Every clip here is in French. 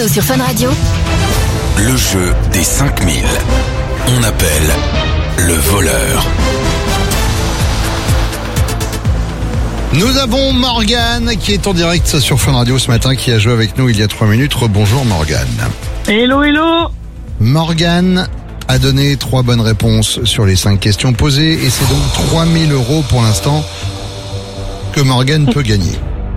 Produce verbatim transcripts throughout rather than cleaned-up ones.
Bruno sur Fun Radio. Le jeu des cinq mille. On appelle le voleur. Nous avons Morgane qui est en direct sur Fun Radio ce matin, qui a joué avec nous il y a trois minutes. Bonjour Morgane. Hello, hello. Morgane a donné trois bonnes réponses sur les cinq questions posées et c'est donc trois mille euros pour l'instant que Morgane peut gagner.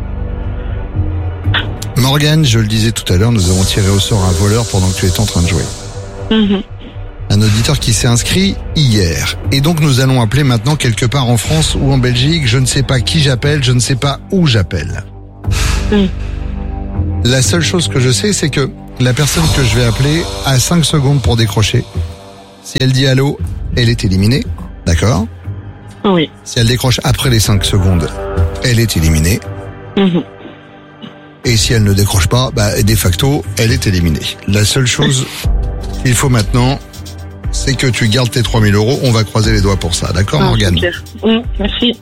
Morgane, je le disais tout à l'heure, nous avons tiré au sort un voleur pendant que tu étais en train de jouer. Mm-hmm. Un auditeur qui s'est inscrit hier. Et donc nous allons appeler maintenant quelque part en France ou en Belgique. Je ne sais pas qui j'appelle, je ne sais pas où j'appelle. Mm. La seule chose que je sais, c'est que la personne que je vais appeler a cinq secondes pour décrocher. Si elle dit allô, elle est éliminée. D'accord ? Oui. Si elle décroche après les cinq secondes, elle est éliminée. Mm-hmm. Et si elle ne décroche pas, bah, de facto, elle est éliminée. La seule chose qu'il faut maintenant, c'est que tu gardes tes trois mille euros. On va croiser les doigts pour ça. D'accord, Ah, Morgane ? mm, Merci.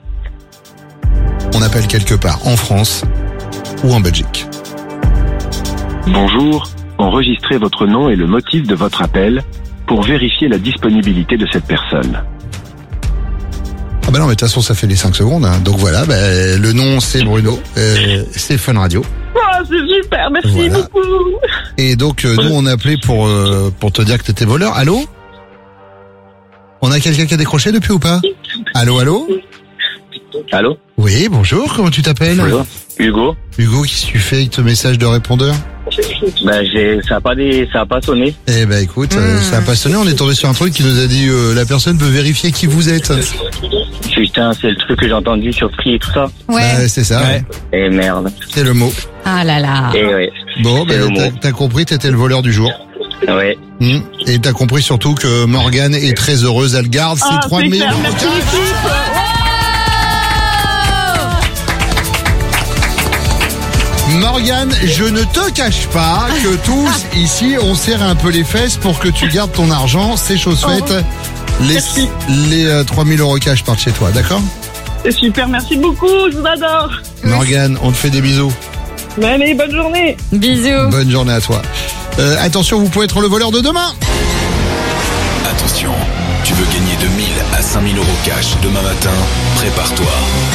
On appelle quelque part en France ou en Belgique. Bonjour, enregistrez votre nom et le motif de votre appel pour vérifier la disponibilité de cette personne. Ah bah non, mais de toute façon, ça fait les cinq secondes. Hein. Donc voilà, bah, le nom, c'est Bruno. Euh, c'est Fun Radio. Oh, c'est super, merci Voilà. beaucoup. Et donc, euh, nous, on a appelé pour, euh, pour te dire que t'étais voleur. Allô ? On a quelqu'un qui a décroché depuis ou pas ? Allô, allô ? Allô ? Oui, bonjour, comment tu t'appelles ? Bonjour. Hugo ? Hugo, qu'est-ce que tu fais avec ce message de répondeur ? Ben, j'ai, ça a pas des, ça a pas sonné. Eh ben écoute, euh, ça a pas sonné, on est tombé sur un truc qui nous a dit euh, la personne peut vérifier qui vous êtes. Putain, c'est le truc que j'ai entendu sur Free et tout ça. Ouais. Bah, c'est ça, ouais. Et merde. C'est le mot. Ah là là. Et ouais. Bon, C'est ben le t'as, mot. t'as compris, t'étais le voleur du jour. Ouais. Hum. Et t'as compris surtout que Morgane est très heureuse, elle garde ses Ah, trois c'est mille clair, euros. merci l'équipe. Morgane, je ne te cache pas que tous ici on serre un peu les fesses pour que tu gardes ton argent, c'est chose faite. Les, Merci. les euh, trois mille euros cash partent chez toi, d'accord ? C'est super, merci beaucoup, je vous adore. Morgane, on te fait des bisous. Allez, bonne journée. Bisous. Bonne journée à toi. Euh, attention, vous pouvez être le voleur de demain. Attention, tu veux gagner de mille à cinq mille euros cash demain matin ? Prépare-toi.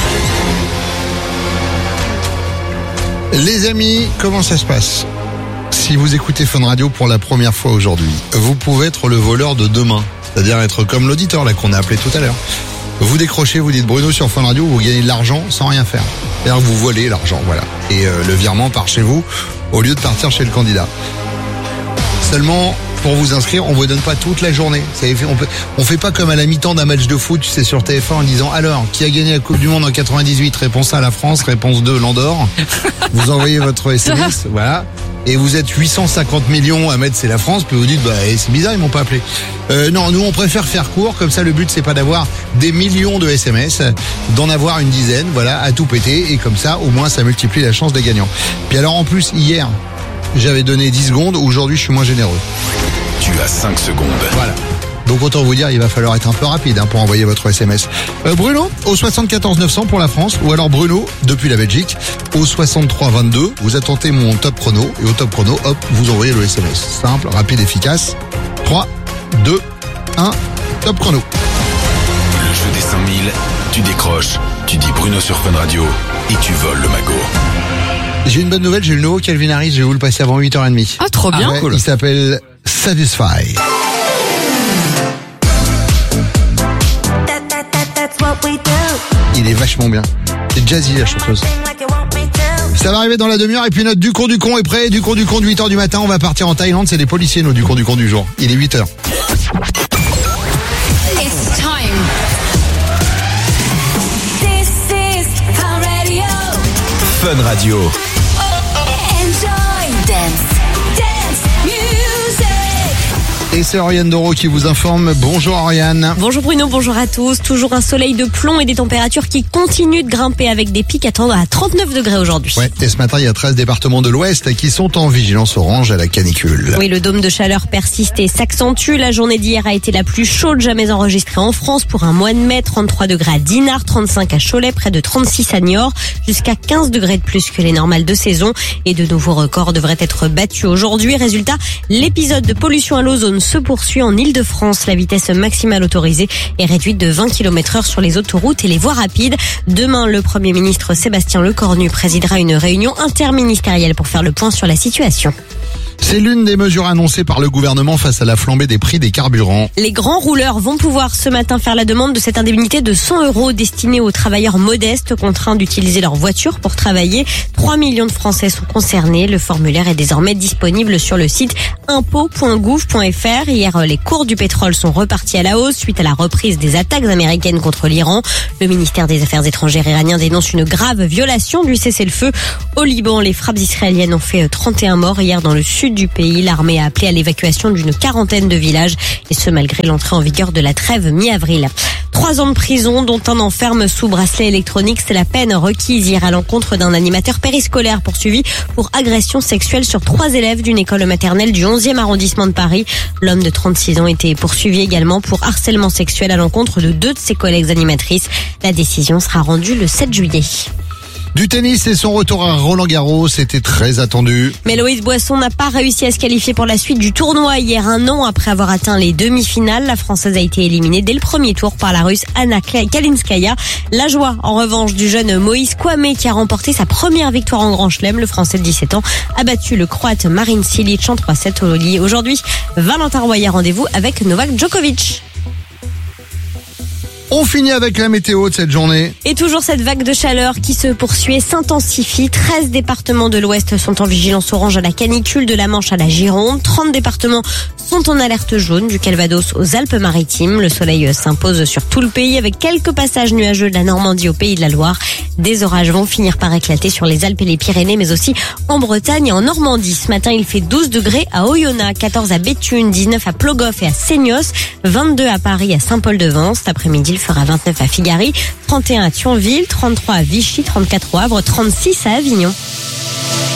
Les amis, comment ça se passe ? Si vous écoutez Fun Radio pour la première fois aujourd'hui, vous pouvez être le voleur de demain. C'est-à-dire être comme l'auditeur là qu'on a appelé tout à l'heure. Vous décrochez, vous dites Bruno sur Fun Radio, vous gagnez de l'argent sans rien faire. C'est-à-dire que vous volez l'argent, voilà. Et euh, le virement part chez vous au lieu de partir chez le candidat. Seulement, pour vous inscrire, on vous donne pas toute la journée. Ça fait, on, peut, on fait pas comme à la mi-temps d'un match de foot, tu sais, sur T F un en disant alors, qui a gagné la Coupe du Monde en quatre-vingt-dix-huit ? Réponse A, la France. Réponse deux, l'Andorre. Vous envoyez votre S M S, voilà. Et vous êtes huit cent cinquante millions à mettre c'est la France, puis vous dites bah c'est bizarre, ils m'ont pas appelé. Euh, non, nous on préfère faire court, comme ça le but c'est pas d'avoir des millions de S M S, d'en avoir une dizaine, voilà, à tout péter, et comme ça au moins ça multiplie la chance des gagnants. Puis alors en plus hier, j'avais donné dix secondes, aujourd'hui je suis moins généreux. Tu as cinq secondes. Voilà. Donc autant vous dire, il va falloir être un peu rapide hein, pour envoyer votre S M S. Euh, Bruno, au soixante-quatorze neuf cents pour la France, ou alors Bruno, depuis la Belgique, au soixante-trois vingt-deux, vous attendez mon top chrono, et au top chrono, hop, vous envoyez le S M S. Simple, rapide, efficace. trois, deux, un, top chrono. Le jeu des cinq mille, tu décroches, tu dis Bruno sur Fun Radio et tu voles le magot. J'ai une bonne nouvelle, j'ai le nouveau Calvin Harris, je vais vous le passer avant huit heures trente. Ah, trop bien. Ouais, il s'appelle Satisfy. Il est vachement bien. C'est jazzy la chanteuse. Ça va arriver dans la demi-heure et puis notre Ducon du con est prêt. Ducon du con de huit heures du matin, on va partir en Thaïlande. C'est les policiers, nos Ducon du con du jour. Il est huit heures. It's time. This is Fun Radio. Fun Radio. Enjoy dance, dance music. Et c'est Oriane Doro qui vous informe. Bonjour Oriane. Bonjour Bruno, bonjour à tous. Toujours un soleil de plomb et des températures qui continuent de grimper avec des pics attendant à trente-neuf degrés aujourd'hui. Ouais, et ce matin, il y a treize départements de l'Ouest qui sont en vigilance orange à la canicule. Oui, le dôme de chaleur persiste et s'accentue. La journée d'hier a été la plus chaude jamais enregistrée en France pour un mois de mai. trente-trois degrés à Dinard, trente-cinq à Cholet, près de trente-six à Niort, jusqu'à quinze degrés de plus que les normales de saison. Et de nouveaux records devraient être battus aujourd'hui. Résultat, l'épisode de pollution à l'ozone se poursuit en Ile-de-France. La vitesse maximale autorisée est réduite de vingt kilomètres heure sur les autoroutes et les voies rapides. Demain, le Premier ministre Sébastien Lecornu présidera une réunion interministérielle pour faire le point sur la situation. C'est l'une des mesures annoncées par le gouvernement face à la flambée des prix des carburants. Les grands rouleurs vont pouvoir ce matin faire la demande de cette indemnité de cent euros destinée aux travailleurs modestes contraints d'utiliser leur voiture pour travailler. trois millions de Français sont concernés. Le formulaire est désormais disponible sur le site impôt point gouv point f r. Hier, les cours du pétrole sont repartis à la hausse suite à la reprise des attaques américaines contre l'Iran. Le ministère des Affaires étrangères iranien dénonce une grave violation du cessez-le-feu. Au Liban, les frappes israéliennes ont fait trente et un morts hier dans le sud du pays. L'armée a appelé à l'évacuation d'une quarantaine de villages, et ce malgré l'entrée en vigueur de la trêve mi-avril. Trois ans de prison, dont un enferme sous bracelet électronique. C'est la peine requise hier à l'encontre d'un animateur périscolaire poursuivi pour agression sexuelle sur trois élèves d'une école maternelle du onzième arrondissement de Paris. L'homme de trente-six ans était poursuivi également pour harcèlement sexuel à l'encontre de deux de ses collègues animatrices. La décision sera rendue le sept juillet. Du tennis et son retour à Roland-Garros, c'était très attendu. Mais Loïs Boisson n'a pas réussi à se qualifier pour la suite du tournoi. Hier, un an après avoir atteint les demi-finales, la Française a été éliminée dès le premier tour par la Russe Anna Kalinskaya. La joie, en revanche, du jeune Moïse Kouamé qui a remporté sa première victoire en Grand Chelem. Le Français de dix-sept ans a battu le Croate Marin Cilic en trois sept au lit. Aujourd'hui, Valentin Roy a rendez-vous avec Novak Djokovic. On finit avec la météo de cette journée. Et toujours cette vague de chaleur qui se poursuit et s'intensifie. treize départements de l'Ouest sont en vigilance orange à la canicule, de la Manche à la Gironde. trente départements sont en alerte jaune, du Calvados aux Alpes-Maritimes. Le soleil s'impose sur tout le pays avec quelques passages nuageux de la Normandie au Pays de la Loire. Des orages vont finir par éclater sur les Alpes et les Pyrénées, mais aussi en Bretagne et en Normandie. Ce matin, il fait douze degrés à Oyonnax, quatorze à Béthune, dix-neuf à Plogoff et à Seignos, vingt-deux à Paris, à Saint-Paul-de-Vence. Cet après-midi, il fera vingt-neuf à Figari, trente et un à Thionville, trente-trois à Vichy, trente-quatre au Havre, trente-six à Avignon.